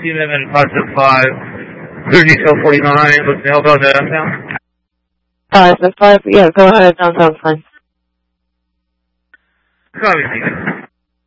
11 575, underneath Hill 49, looking to help out downtown. 575, yeah, go ahead, downtown's fine. Copy,